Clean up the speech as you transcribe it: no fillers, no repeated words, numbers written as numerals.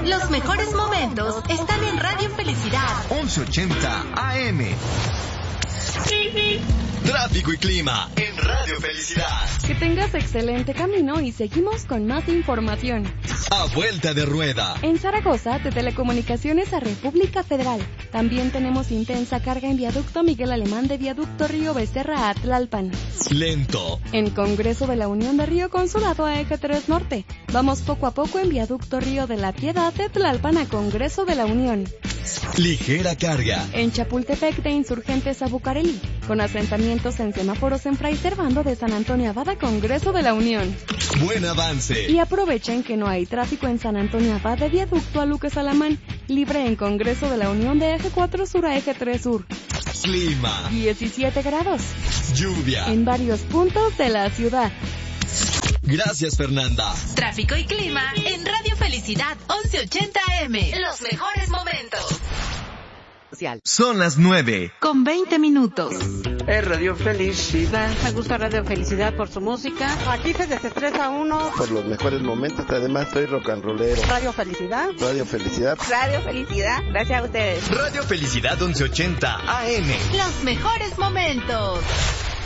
Los mejores momentos están en Radio Felicidad 1180 AM. Tráfico y clima en Radio Felicidad. Que tengas excelente camino y seguimos con más información. A vuelta de rueda. En Zaragoza, de Telecomunicaciones a República Federal. También tenemos intensa carga en Viaducto Miguel Alemán de Viaducto Río Becerra a Tlalpan. Lento. En Congreso de la Unión de Río Consulado a Eje 3 Norte. Vamos poco a poco en Viaducto Río de la Piedad de Tlalpan a Congreso de la Unión. Ligera carga. En Chapultepec de Insurgentes a Bucareli, con asentamientos en semáforos en Fray Servando de San Antonio Abad a Congreso de la Unión. Buen avance. Y aprovechen que no hay tráfico en San Antonio Abad de Viaducto a Luque Salamán, libre en Congreso de la Unión de Eje 4 Sur a Eje 3 Sur. Clima. 17 grados. Lluvia. En varios puntos de la ciudad. Gracias, Fernanda. Tráfico y clima en Radio Felicidad 1180 AM. Los mejores momentos. Son las 9:20. Es Radio Felicidad. Me gusta Radio Felicidad por su música. Aquí se desestresa uno. Por los mejores momentos, además soy rock and rollero. Radio Felicidad. Radio Felicidad. Radio Felicidad, gracias a ustedes. Radio Felicidad 1180 AM. Los mejores momentos.